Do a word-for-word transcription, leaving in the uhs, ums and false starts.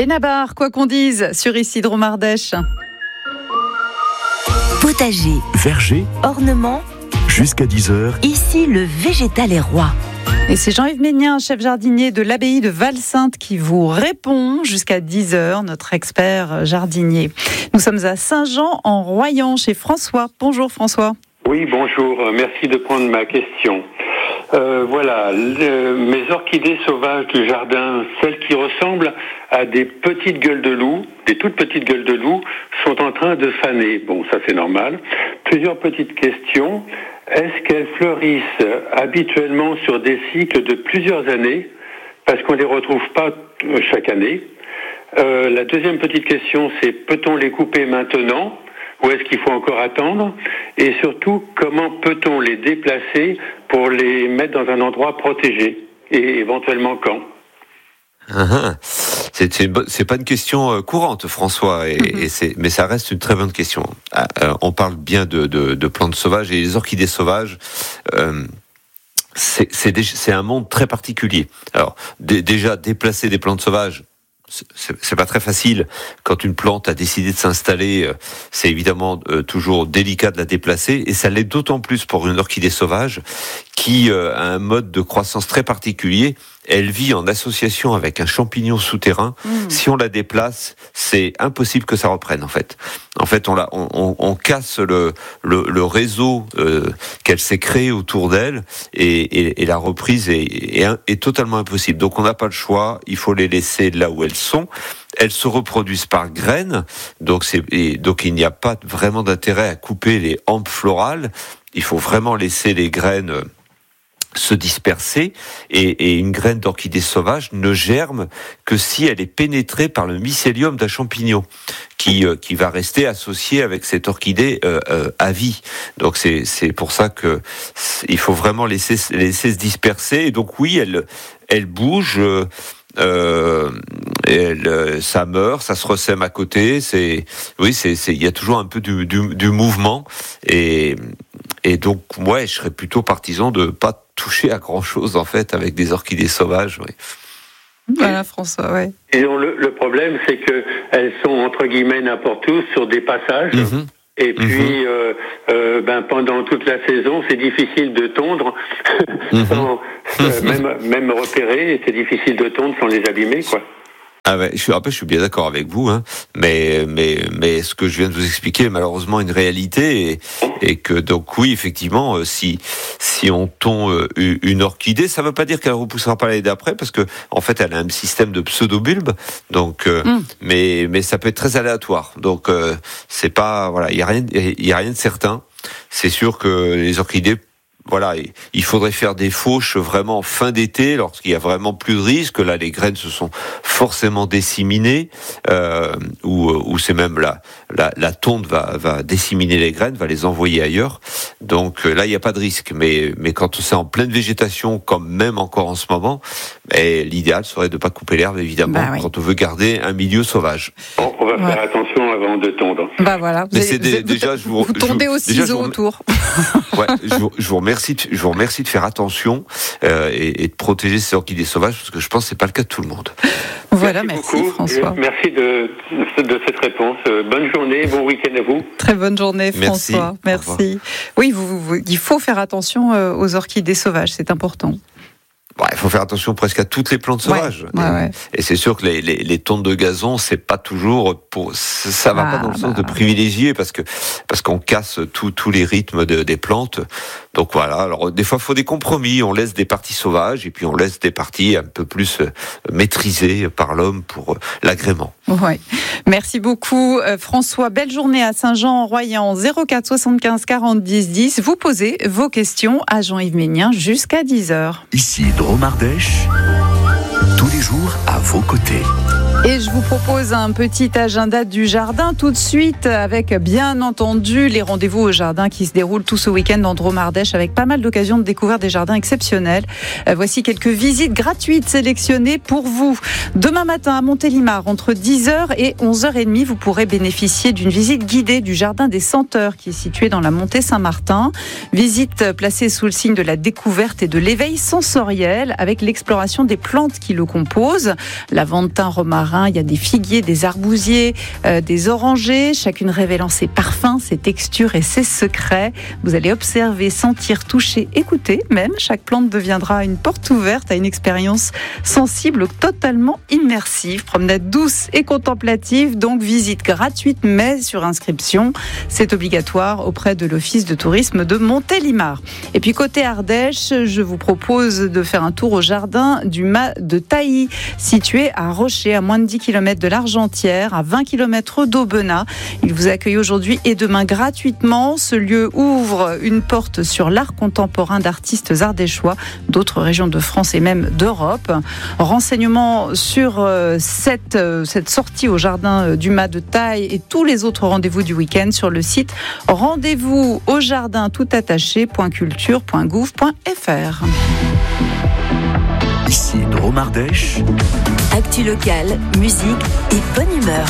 Benabar, quoi qu'on dise, sur Ici Dromardèche. Potager, verger, ornement, jusqu'à dix heures. Ici le végétal est roi. Et c'est Jean-Yves Ménien, chef jardinier de l'abbaye de Val-Sainte, qui vous répond jusqu'à dix heures, notre expert jardinier. Nous sommes à Saint-Jean en Royan chez François. Bonjour François. Oui, bonjour. Merci de prendre ma question. Euh, voilà, le, mes orchidées sauvages du jardin, celles qui ressemblent à des petites gueules de loup, des toutes petites gueules de loup, sont en train de faner. Bon, ça c'est normal. Plusieurs petites questions. Est-ce qu'elles fleurissent habituellement sur des cycles de plusieurs années, parce qu'on ne les retrouve pas chaque année? euh, La deuxième petite question, c'est peut-on les couper maintenant ? Ou est-ce qu'il faut encore attendre? Et surtout, comment peut-on les déplacer pour les mettre dans un endroit protégé? Et éventuellement quand? Ah, c'est, c'est, une, c'est pas une question euh, courante, François, et, mm-hmm. et c'est, mais ça reste une très bonne question. Ah, euh, on parle bien de, de, de plantes sauvages, et les orchidées sauvages, euh, c'est, c'est, des, c'est un monde très particulier. Alors, d- déjà, déplacer des plantes sauvages, C'est, c'est pas très facile. Quand une plante a décidé de s'installer, c'est évidemment euh, toujours délicat de la déplacer, et ça l'est d'autant plus pour une orchidée sauvage qui euh, a un mode de croissance très particulier. Elle vit en association avec un champignon souterrain. Mmh. Si on la déplace, c'est impossible que ça reprenne, en fait. En fait, on, la, on, on, on casse le, le, le réseau euh, qu'elle s'est créé autour d'elle, et, et, et la reprise est, est, est totalement impossible. Donc, on n'a pas le choix. Il faut les laisser là où elles sont. Elles se reproduisent par graines, donc, c'est, et donc il n'y a pas vraiment d'intérêt à couper les hampes florales. Il faut vraiment laisser les graines se disperser, et, et une graine d'orchidée sauvage ne germe que si elle est pénétrée par le mycélium d'un champignon qui euh, qui va rester associé avec cette orchidée euh, euh, à vie. Donc c'est c'est pour ça que il faut vraiment laisser laisser se disperser. Et donc oui, elle elle bouge. Euh, Euh, elle, ça meurt, ça se ressème à côté. C'est, oui, c'est, c'est, il y a toujours un peu du, du, du mouvement, et, et donc, moi, je serais plutôt partisan de pas toucher à grand chose en fait avec des orchidées sauvages. Oui. Voilà, François. Ouais. Et donc, le, le problème, c'est que elles sont entre guillemets n'importe où sur des passages. Mm-hmm. Et puis, mmh. euh, euh, ben, pendant toute la saison, c'est difficile de tondre, mmh. sans, euh, même, même repérer, c'est difficile de tondre sans les abîmer, quoi. Ah ouais, je suis, après, je suis bien d'accord avec vous, hein, mais, mais, mais ce que je viens de vous expliquer est malheureusement une réalité, et, et que donc oui, effectivement, si, si on tond une orchidée, ça ne veut pas dire qu'elle ne repoussera pas l'année d'après, parce que, en fait, elle a un système de pseudo-bulbes, donc, euh, mm. mais, mais ça peut être très aléatoire. Donc, euh, c'est pas, voilà, il y a rien, il y a rien de certain. C'est sûr que les orchidées, voilà, il faudrait faire des fauches vraiment fin d'été, lorsqu'il y a vraiment plus de risque. Là, les graines se sont forcément disséminées, euh, ou, ou c'est même la, la, la tonte va, va disséminer les graines, va les envoyer ailleurs. Donc là, il n'y a pas de risque. Mais, mais quand c'est en pleine végétation, comme même encore en ce moment, eh, l'idéal serait de ne pas couper l'herbe, évidemment, bah oui. quand on veut garder un milieu sauvage. Bon, on va ouais. faire attention avant de tondre. Bah voilà. Vous, mais avez, c'est des, vous, déjà, je vous, vous tondez au ciseau autour. Ouais, je vous, je vous remercie. De, je vous remercie de faire attention euh, et, et de protéger ces orchidées sauvages, parce que je pense que c'est pas le cas de tout le monde. Voilà, merci, merci beaucoup. François. Merci de, de cette réponse. Bonne journée, bon week-end à vous. Très bonne journée, François. Merci. merci. Oui, vous, vous, il faut faire attention aux orchidées sauvages, c'est important. Bon, il faut faire attention presque à toutes les plantes sauvages. Ouais, ouais, et, ouais. et c'est sûr que les, les, les tontes de gazon, c'est pas toujours pour, ça va ah, pas dans le sens bah. de privilégier, parce que, parce qu'on casse tous les rythmes de, des plantes. Donc voilà. Alors, des fois, il faut des compromis. On laisse des parties sauvages, et puis on laisse des parties un peu plus maîtrisées par l'homme pour l'agrément. Ouais. Merci beaucoup, euh, François. Belle journée à Saint-Jean-en-Royan. zéro quatre soixante-quinze quarante dix dix. Vous posez vos questions à Jean-Yves Ménien jusqu'à dix heures. Ici Dromardèche, tous les jours à vos côtés. Et je vous propose un petit agenda du jardin tout de suite, avec bien entendu les rendez-vous au jardin qui se déroulent tout ce week-end dans Dromardèche, avec pas mal d'occasions de découvrir des jardins exceptionnels. Euh, voici quelques visites gratuites sélectionnées pour vous. Demain matin à Montélimar, entre dix heures et onze heures trente, vous pourrez bénéficier d'une visite guidée du jardin des Senteurs qui est situé dans la montée Saint-Martin. Visite placée sous le signe de la découverte et de l'éveil sensoriel, avec l'exploration des plantes qui le composent. Laventin, romarin, marins, il y a des figuiers, des arbousiers, euh, des orangers, chacune révélant ses parfums, ses textures et ses secrets. Vous allez observer, sentir, toucher, écouter même. Chaque plante deviendra une porte ouverte à une expérience sensible, totalement immersive. Promenade douce et contemplative, donc visite gratuite mais sur inscription. C'est obligatoire auprès de l'Office de tourisme de Montélimar. Et puis côté Ardèche, je vous propose de faire un tour au jardin du Mas de Tailly, situé à Rocher, à moins de dix kilomètres de l'Argentière, à vingt kilomètres d'Aubenas. Il vous accueille aujourd'hui et demain gratuitement. Ce lieu ouvre une porte sur l'art contemporain d'artistes ardéchois d'autres régions de France et même d'Europe. Renseignements sur euh, cette, euh, cette sortie au jardin du Mas de Tailly et tous les autres rendez-vous du week-end sur le site rendez-vous au jardin tout attaché point culture point gouv point f r. Ici Drôme Ardèche. Actu locale, musique et bonne humeur.